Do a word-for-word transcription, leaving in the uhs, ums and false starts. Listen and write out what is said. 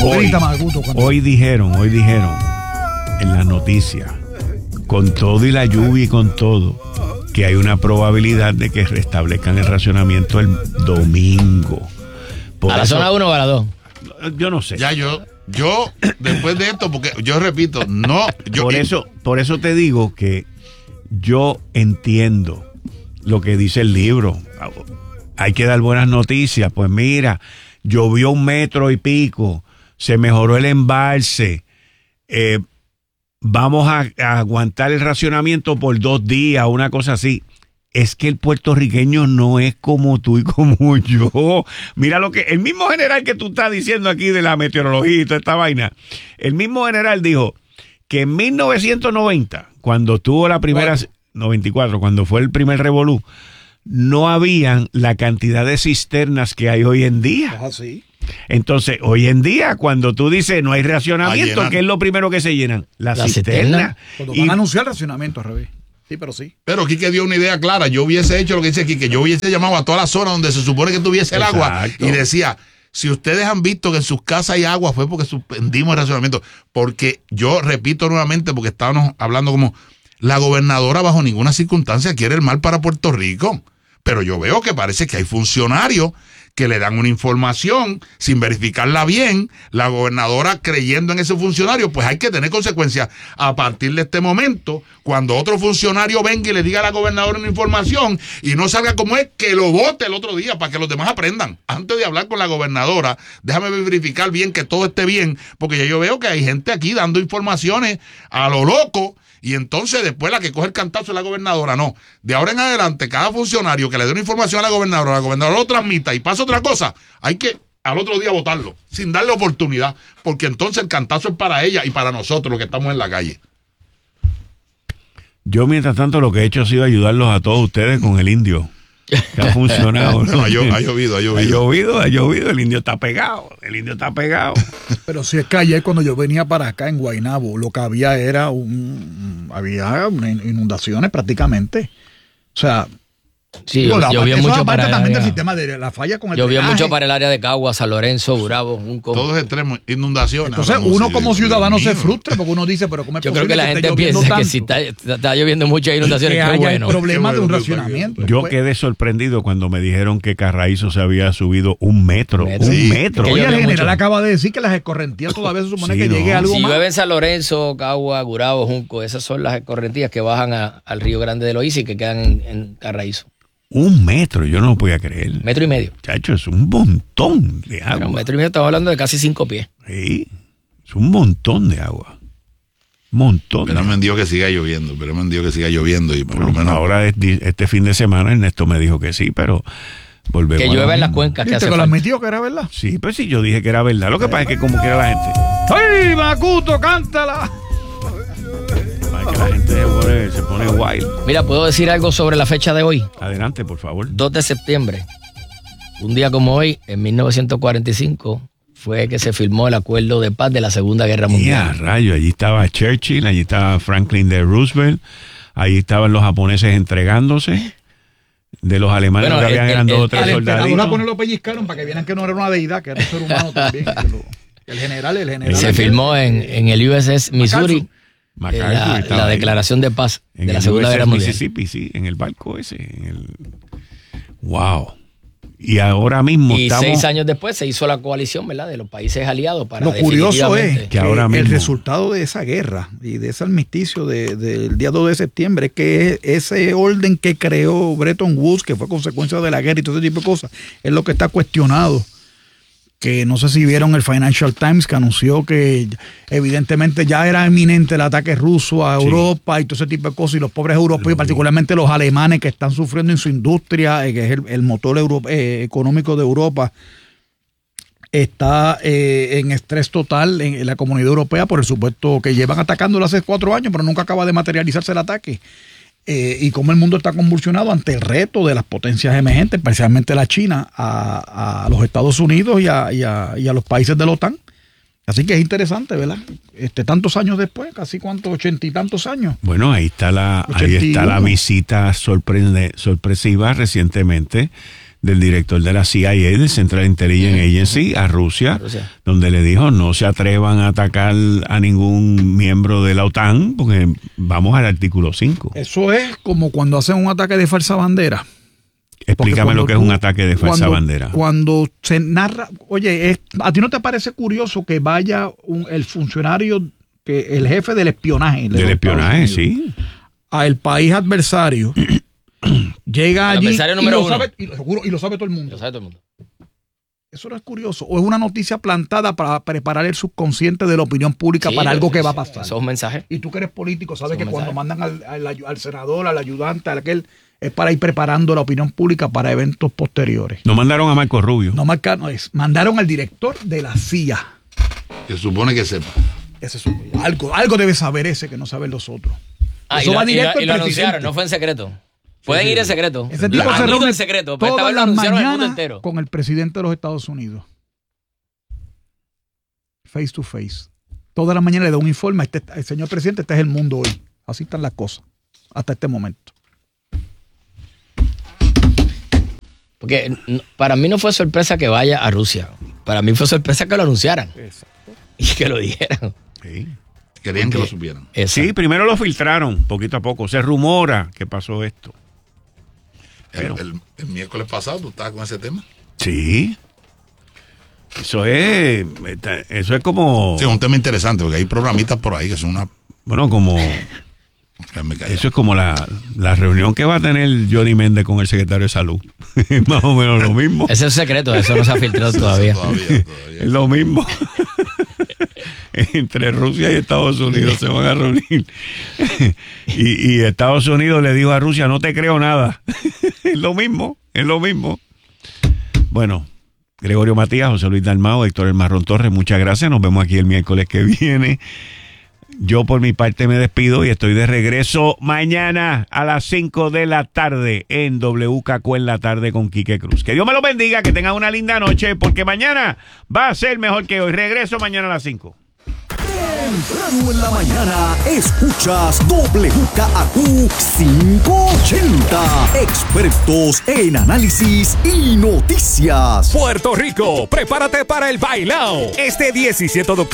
hoy, hoy dijeron, hoy dijeron en las noticias, con todo y la lluvia y con todo, que hay una probabilidad de que restablezcan el racionamiento el domingo. Por ¿A la eso, zona uno o a la dos? Yo no sé. Ya yo, yo, después de esto, porque yo repito, no. Yo, por eso, por eso te digo que yo entiendo lo que dice el libro. Hay que dar buenas noticias. Pues mira, llovió un metro y pico, se mejoró el embalse, eh, vamos a, a aguantar el racionamiento por dos días, una cosa así. Es que el puertorriqueño no es como tú y como yo. Mira lo que, el mismo general que tú estás diciendo aquí de la meteorología y toda esta vaina, el mismo general dijo que en mil novecientos noventa, cuando tuvo la primera, bueno. noventa y cuatro, cuando fue el primer revolú, no habían la cantidad de cisternas que hay hoy en día. Ah, sí. Entonces, hoy en día, cuando tú dices no hay racionamiento, ¿qué es lo primero que se llenan? Las la cisternas. Cuando y, van a anunciar racionamiento, al revés. Sí, pero sí. Pero Quique dio una idea clara. Yo hubiese hecho lo que dice Quique. Yo hubiese llamado a toda la zona donde se supone que tuviese el Exacto. agua y decía, si ustedes han visto que en sus casas hay agua, fue porque suspendimos el racionamiento. Porque yo repito nuevamente, porque estábamos hablando como la gobernadora bajo ninguna circunstancia quiere el mal para Puerto Rico. Pero yo veo que parece que hay funcionarios que le dan una información sin verificarla bien, la gobernadora creyendo en ese funcionario, pues hay que tener consecuencias. A partir de este momento, cuando otro funcionario venga y le diga a la gobernadora una información y no salga como es, que lo vote el otro día para que los demás aprendan. Antes de hablar con la gobernadora, déjame verificar bien que todo esté bien, porque ya yo veo que hay gente aquí dando informaciones a lo loco. Y entonces después la que coge el cantazo es la gobernadora. No, de ahora en adelante cada funcionario que le dé una información a la gobernadora, la gobernadora lo transmita y pasa otra cosa, hay que al otro día votarlo, sin darle oportunidad, porque entonces el cantazo es para ella y para nosotros los que estamos en la calle. Yo mientras tanto lo que he hecho ha sido ayudarlos a todos ustedes con el indio. Que ha funcionado. Bueno, ha, ha llovido, ha llovido. Ha llovido, ha llovido, el indio está pegado, el indio está pegado. Pero si es que ayer cuando yo venía para acá en Guaynabo, lo que había era un, había inundaciones prácticamente. O sea, sí, digo, la, llovió mucho para el también área, del sistema de la falla con el llovió drenaje. mucho para el área de Cagua, San Lorenzo, Gurabo, Junco. Todos extremos, inundaciones. Entonces uno como ciudadano se frustra porque uno dice, pero ¿cómo es Yo posible creo que la que gente piensa que si está, está lloviendo muchas inundaciones, que qué haya bueno. el problema Qué de un bueno, racionamiento. Yo quedé sorprendido cuando me dijeron que Carraízo se había subido un metro. metro. Un Sí. metro. Oye, el general mucho. acaba de decir que las escorrentías todavía se supone Sí, que no. llegue algo Si más. llueve en San Lorenzo, Cagua, Gurabo, Junco, esas son las escorrentías que bajan a, al Río Grande de Loíza y que quedan en, en Carraízo. Un metro, yo no lo podía creer. Metro y medio. Chacho, es un montón de agua. Pero un metro y medio, estamos hablando de casi cinco pies. Sí, es un montón de agua. Montón. Pero me dijo que siga lloviendo, pero me dijo que siga lloviendo y por Bueno, lo menos ahora este fin de semana Ernesto me dijo que sí, pero volvemos. Que llueva en las cuencas que hace ¿Viste que lo falta. admitió que era verdad? Sí, pues sí, yo dije que era verdad. Lo que pasa es que como quiera la gente. ¡Ay, Macuto, cántala! Para que la gente se pone, se pone wild. Mira, ¿puedo decir algo sobre la fecha de hoy? Adelante, por favor. dos de septiembre. Un día como hoy, en mil novecientos cuarenta y cinco, fue que se firmó el acuerdo de paz de la Segunda Guerra Ya, Mundial. rayo, allí estaba Churchill, allí estaba Franklin D. Roosevelt, allí estaban los japoneses entregándose, de los alemanes Bueno, que habían el- eran el- dos o el- tres Al emperador a soldaditos. poner lo pellizcaron para que vieran que no era una deidad, que era un ser humano también. que lo- el general, el general. Se firmó en, en el U S S Missouri eh, MacArthur la, estaba la ahí. declaración de paz En de la el Segunda U S S Guerra Mundial. Mississippi, sí, en el barco ese. En el... Wow. Y ahora mismo Y estamos... seis años después se hizo la coalición, ¿verdad?, de los países aliados para Lo curioso es definitivamente- que ahora el mismo- resultado de esa guerra y de ese armisticio de- del día dos de septiembre es que ese orden que creó Bretton Woods, que fue consecuencia de la guerra y todo ese tipo de cosas, es lo que está cuestionado. Que no sé si vieron el Financial Times que anunció que evidentemente ya era inminente el ataque ruso a Sí. Europa y todo ese tipo de cosas, y los pobres europeos, Lo particularmente los alemanes que están sufriendo en su industria, eh, que es el, el motor euro- eh, económico de Europa, está eh, en estrés total en, en la comunidad europea por el supuesto que llevan atacándolo hace cuatro años, pero nunca acaba de materializarse el ataque. Eh, y cómo el mundo está convulsionado ante el reto de las potencias emergentes, especialmente la China, a, a los Estados Unidos y a, y, a, y a los países de la OTAN. Así que es interesante, ¿verdad? Este, tantos años después, casi cuántos, ochenta y tantos años. Bueno, ahí está la, ahí ochenta y está la uno. visita sorprende, sorpresiva recientemente del director de la C I A, del Central Intelligence Agency, a Rusia, a Rusia, donde le dijo no se atrevan a atacar a ningún miembro de la OTAN porque vamos al artículo cinco. Eso es como cuando hacen un ataque de falsa bandera. Explícame lo que tú, es un ataque de falsa cuando, bandera. Cuando se narra, oye, es, ¿a ti no te parece curioso que vaya un, el funcionario, que el jefe del espionaje? Del espionaje, sí. A el país adversario, llega el allí adversario y número lo, uno. sabe, y, lo, seguro, y lo sabe todo el mundo. Lo sabe todo el mundo. Eso no es curioso. O es una noticia plantada para preparar el subconsciente de la opinión pública sí, para algo que va a pasar. Eso es un mensaje. Y tú que eres político, sabes que cuando mandan al, al, al senador, al ayudante, al aquel, es para ir preparando la opinión pública para eventos posteriores. No mandaron a Marco Rubio. No, marca, no es. Mandaron al director de la C I A. Que supone que sepa. Ese es, algo, algo debe saber ese que no saben los otros. Ah, Eso y va lo, directo y lo, y lo al anunciaron, no fue en secreto. Pueden sí, ir sí. en secreto. Ese tipo Han se ido reúne en secreto, pero esta todas vez lo las anunciaron al mundo mañanas entero. con el presidente de los Estados Unidos. Face to face. Todas las mañanas le da un informe. Este, el señor presidente, este es el mundo hoy. Así están las cosas. Hasta este momento. Porque para mí no fue sorpresa que vaya a Rusia. Para mí fue sorpresa que lo anunciaran. Exacto. Y que lo dijeran. Sí. Querían que lo supieran. Exacto. Sí, primero lo filtraron, poquito a poco. Se rumora que pasó esto. El, el, el miércoles pasado tú estabas con ese tema. Sí. Eso es, eso es como... Sí, es un tema interesante porque hay programitas por ahí que son una... Bueno, como... Eso es como la, la reunión que va a tener Johnny Méndez con el secretario de Salud. Más o menos lo mismo. Ese es secreto, eso no se ha filtrado todavía. todavía, todavía. Es lo mismo. Entre Rusia y Estados Unidos se van a reunir. y, y Estados Unidos le dijo a Rusia, no te creo nada. Es lo mismo, es lo mismo. Bueno, Gregorio Matías, José Luis Dalmau, Héctor El Marrón Torres, muchas gracias. Nos vemos aquí el miércoles que viene. Yo por mi parte me despido y estoy de regreso mañana a las cinco de la tarde en W K Q en la tarde con Quique Cruz. Que Dios me los bendiga, que tengan una linda noche, porque mañana va a ser mejor que hoy. Regreso mañana a las cinco. Temprano en la mañana escuchas W K Q quinientos ochenta. Expertos en análisis y noticias. Puerto Rico, prepárate para el bailao. Este diecisiete de octubre